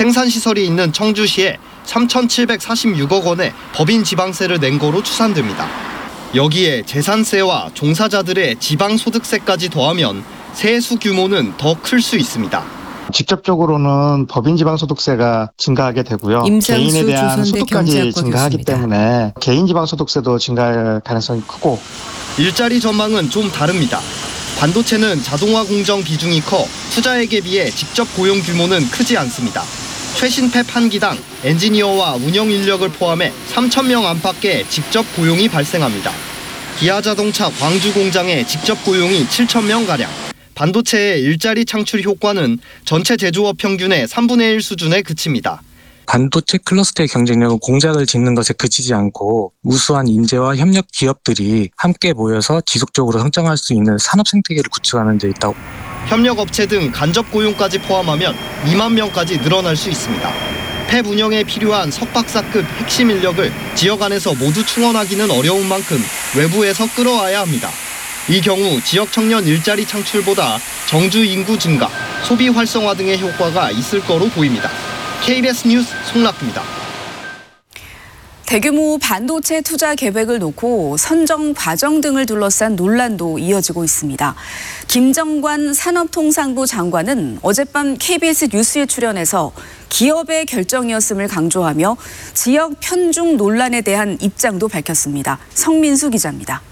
생산시설이 있는 청주시에 3,746억 원의 법인 지방세를 낸 거로 추산됩니다. 여기에 재산세와 종사자들의 지방소득세까지 더하면 세수 규모는 더 클 수 있습니다. 직접적으로는 법인 지방소득세가 증가하게 되고요. 개인에 대한 소득까지 증가하기 때문에 개인 지방소득세도 증가할 가능성이 크고, 일자리 전망은 좀 다릅니다. 반도체는 자동화 공정 비중이 커 투자액에 비해 직접 고용 규모는 크지 않습니다. 최신 팹 한 기당 엔지니어와 운영 인력을 포함해 3,000명 안팎의 직접 고용이 발생합니다. 기아자동차 광주 공장의 직접 고용이 7,000명가량. 반도체의 일자리 창출 효과는 전체 제조업 평균의 3분의 1 수준에 그칩니다. 반도체 클러스터의 경쟁력은 공장을 짓는 것에 그치지 않고 우수한 인재와 협력 기업들이 함께 모여서 지속적으로 성장할 수 있는 산업 생태계를 구축하는 데 있다고. 협력업체 등 간접 고용까지 포함하면 2만 명까지 늘어날 수 있습니다. 팹 운영에 필요한 석박사급 핵심 인력을 지역 안에서 모두 충원하기는 어려운 만큼 외부에서 끌어와야 합니다. 이 경우 지역 청년 일자리 창출보다 정주 인구 증가, 소비 활성화 등의 효과가 있을 거로 보입니다. KBS 뉴스 송락구입니다. 대규모 반도체 투자 계획을 놓고 선정 과정 등을 둘러싼 논란도 이어지고 있습니다. 김정관 산업통상부 장관은 어젯밤 KBS 뉴스에 출연해서 기업의 결정이었음을 강조하며 지역 편중 논란에 대한 입장도 밝혔습니다. 성민수 기자입니다.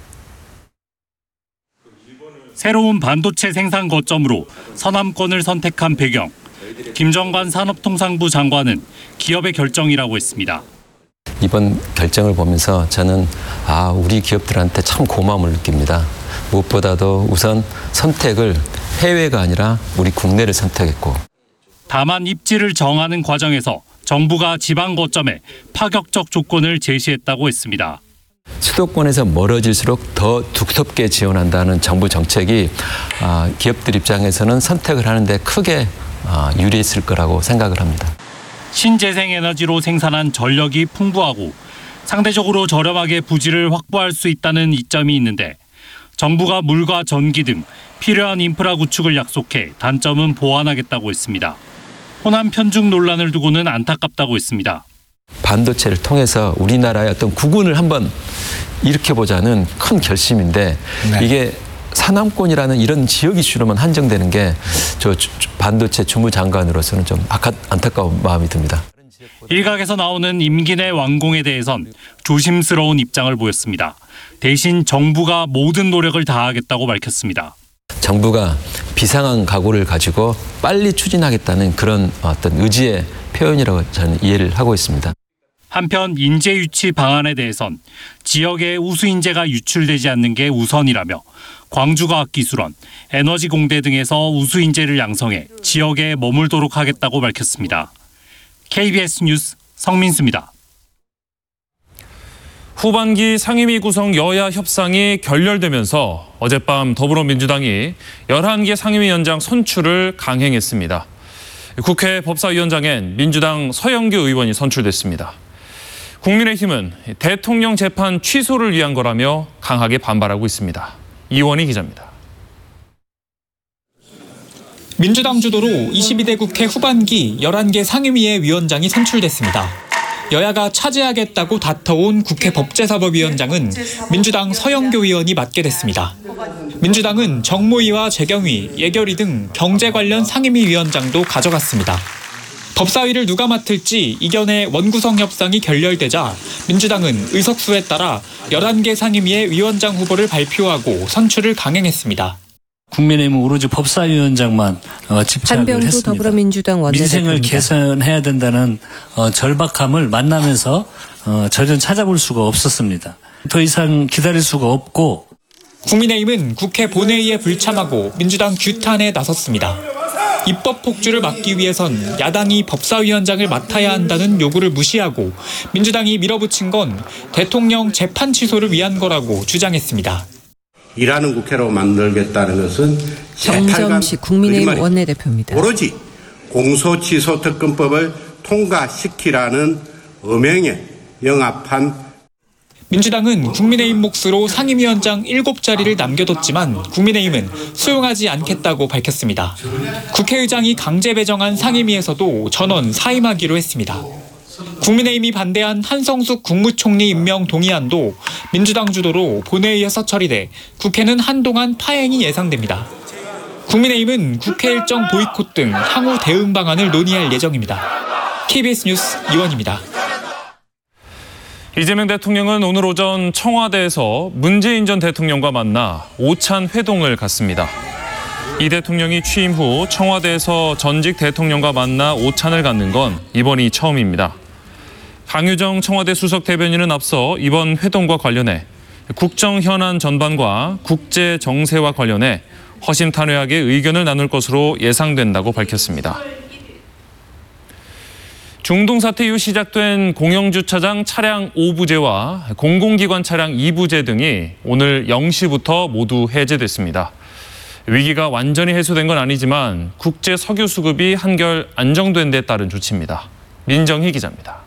새로운 반도체 생산 거점으로 서남권을 선택한 배경, 김정관 산업통상부 장관은 기업의 결정이라고 했습니다. 이번 결정을 보면서 저는 우리 기업들한테 참 고마움을 느낍니다. 무엇보다도 우선 선택을 해외가 아니라 우리 국내를 선택했고. 다만 입지를 정하는 과정에서 정부가 지방 거점에 파격적 조건을 제시했다고 했습니다. 수도권에서 멀어질수록 더 두텁게 지원한다는 정부 정책이 기업들 입장에서는 선택을 하는데 크게 유리했을 거라고 생각을 합니다. 신재생에너지로 생산한 전력이 풍부하고 상대적으로 저렴하게 부지를 확보할 수 있다는 이점이 있는데 정부가 물과 전기 등 필요한 인프라 구축을 약속해 단점은 보완하겠다고 했습니다. 호남 편중 논란을 두고는 안타깝다고 했습니다. 반도체를 통해서 우리나라의 어떤 국운을 한번 일으켜보자는 큰 결심인데 이게 사남권이라는 이런 지역 이슈로만 한정되는 게 저 반도체 주무장관으로서는 좀 안타까운 마음이 듭니다. 일각에서 나오는 임기 내 완공에 대해선 조심스러운 입장을 보였습니다. 대신 정부가 모든 노력을 다하겠다고 밝혔습니다. 정부가 비상한 각오를 가지고 빨리 추진하겠다는 그런 어떤 의지의 표현이라고 저는 이해를 하고 있습니다. 한편 인재 유치 방안에 대해선 지역에 우수 인재가 유출되지 않는 게 우선이라며 광주과학기술원, 에너지공대 등에서 우수 인재를 양성해 지역에 머물도록 하겠다고 밝혔습니다. KBS 뉴스 성민수입니다. 후반기 상임위 구성 여야 협상이 결렬되면서 어젯밤 더불어민주당이 11개 상임위원장 선출을 강행했습니다. 국회 법사위원장엔 민주당 서영교 의원이 선출됐습니다. 국민의힘은 대통령 재판 취소를 위한 거라며 강하게 반발하고 있습니다. 이원희 기자입니다. 민주당 주도로 22대 국회 후반기 11개 상임위의 위원장이 선출됐습니다. 여야가 차지하겠다고 다퉈온 국회 법제사법위원장은 민주당 서영교 의원이 맡게 됐습니다. 민주당은 정무위와 재경위, 예결위 등 경제 관련 상임위 위원장도 가져갔습니다. 법사위를 누가 맡을지 이견의 원구성 협상이 결렬되자 민주당은 의석수에 따라 11개 상임위의 위원장 후보를 발표하고 선출을 강행했습니다. 국민의힘은 오로지 법사위원장만 집착을 한병도 했습니다. 더불어민주당 원내대표입니다. 민생을 개선해야 된다는 절박함을 만나면서 전혀 찾아볼 수가 없었습니다. 더 이상 기다릴 수가 없고. 국민의힘은 국회 본회의에 불참하고 민주당 규탄에 나섰습니다. 입법 폭주를 막기 위해선 야당이 법사위원장을 맡아야 한다는 요구를 무시하고 민주당이 밀어붙인 건 대통령 재판 취소를 위한 거라고 주장했습니다. 일하는 국회로 만들겠다는 것은 정점식 국민의힘 원내대표입니다. 오로지 공소취소특검법을 통과시키라는 엄행에 영합한. 민주당은 국민의힘 몫으로 상임위원장 7자리를 남겨뒀지만 국민의힘은 수용하지 않겠다고 밝혔습니다. 국회의장이 강제 배정한 상임위에서도 전원 사임하기로 했습니다. 국민의힘이 반대한 한성숙 국무총리 임명 동의안도 민주당 주도로 본회의에서 처리돼 국회는 한동안 파행이 예상됩니다. 국민의힘은 국회 일정 보이콧 등 향후 대응 방안을 논의할 예정입니다. KBS 뉴스 이원입니다. 이재명 대통령은 오늘 오전 청와대에서 문재인 전 대통령과 만나 오찬 회동을 갖습니다. 이 대통령이 취임 후 청와대에서 전직 대통령과 만나 오찬을 갖는 건 이번이 처음입니다. 강유정 청와대 수석 대변인은 앞서 이번 회동과 관련해 국정 현안 전반과 국제 정세와 관련해 허심탄회하게 의견을 나눌 것으로 예상된다고 밝혔습니다. 중동 사태 이후 시작된 공영주차장 차량 5부제와 공공기관 차량 2부제 등이 오늘 0시부터 모두 해제됐습니다. 위기가 완전히 해소된 건 아니지만 국제 석유 수급이 한결 안정된 데 따른 조치입니다. 민정희 기자입니다.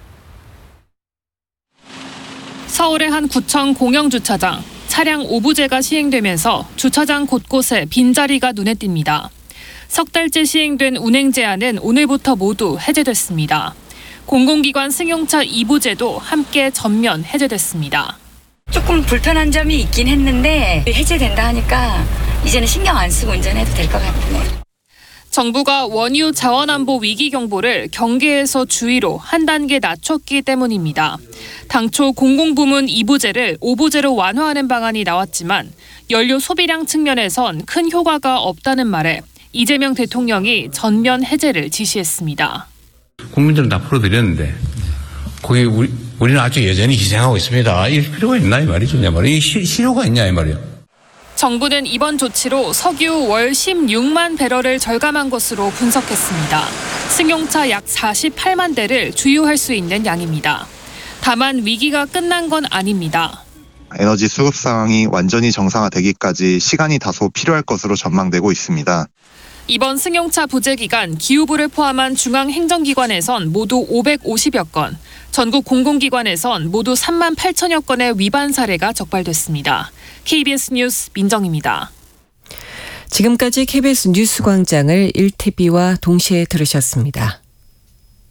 서울의 한 구청 공영주차장, 차량 5부제가 시행되면서 주차장 곳곳에 빈자리가 눈에 띕니다. 석 달째 시행된 운행 제한은 오늘부터 모두 해제됐습니다. 공공기관 승용차 2부제도 함께 전면 해제됐습니다. 조금 불편한 점이 있긴 했는데 해제된다 하니까 이제는 신경 안 쓰고 운전해도 될 것 같네요. 정부가 원유 자원안보 위기 경보를 경계에서 주의로 한 단계 낮췄기 때문입니다. 당초 공공부문 2부제를 5부제로 완화하는 방안이 나왔지만 연료 소비량 측면에선 큰 효과가 없다는 말에 이재명 대통령이 전면 해제를 지시했습니다. 국민들은 다 풀어드렸는데 거기 우리는 아주 여전히 희생하고 있습니다. 이 필요가 있나 이 말이죠. 내 말이 실효가 있냐 이 말이요. 정부는 이번 조치로 석유 월 16만 배럴을 절감한 것으로 분석했습니다. 승용차 약 48만 대를 주유할 수 있는 양입니다. 다만 위기가 끝난 건 아닙니다. 에너지 수급 상황이 완전히 정상화되기까지 시간이 다소 필요할 것으로 전망되고 있습니다. 이번 승용차 부제 기간 기후부를 포함한 중앙행정기관에선 모두 550여 건, 전국 공공기관에선 모두 3만 8천여 건의 위반 사례가 적발됐습니다. KBS 뉴스 민정입니다. 지금까지 KBS 뉴스광장을 일티비와 동시에 들으셨습니다.